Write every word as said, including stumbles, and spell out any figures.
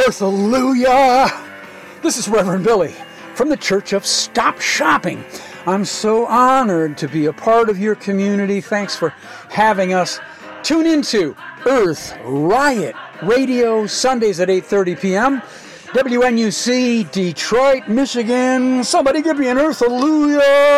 Earth, hallelujah! This is Reverend Billy from the Church of Stop Shopping. I'm so honored to be a part of your community. Thanks for having us. Tune into Earth Riot Radio, Sundays at eight thirty p.m. W N U C, Detroit, Michigan. Somebody give me an Earth, hallelujah!